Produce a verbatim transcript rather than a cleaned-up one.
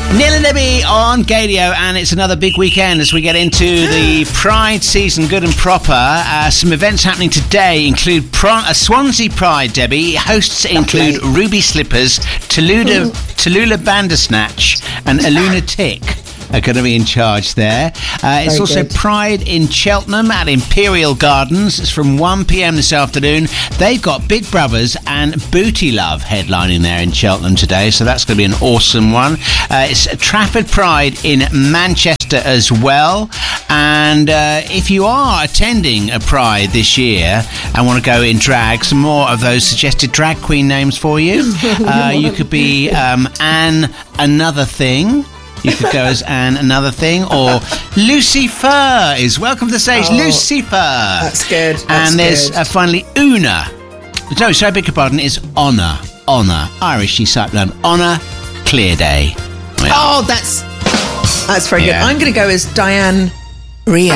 Neil and Debbie on Gadio, and it's another big weekend as we get into the Pride season, good and proper. Uh, some events happening today include Pro- uh, Swansea Pride, Debbie. Hosts include Okay. Ruby Slippers, Tallulah, Tallulah Bandersnatch, and Aluna Tick are going to be in charge there. Uh, it's Very also good. Pride in Cheltenham at Imperial Gardens. It's from one p.m. this afternoon. They've got Big Brothers and Booty Love headlining there in Cheltenham today, so that's going to be an awesome one. Uh, it's Trafford Pride in Manchester as well. And uh, if you are attending a Pride this year and want to go in drag, some more of those suggested drag queen names for you. Uh, you could be um, Anne Another Thing. You could go as Anne Another Thing, or Lucy Fur is welcome to the stage. Oh, Lucy Fur. That's good. That's and there's good. Uh, finally Una. No, sorry, I beg your pardon. Is Honour. Honour. Irish cyclone. Honour Clear Day. Yeah. Oh, that's that's very Yeah. good. I'm going to go as Diane Rio.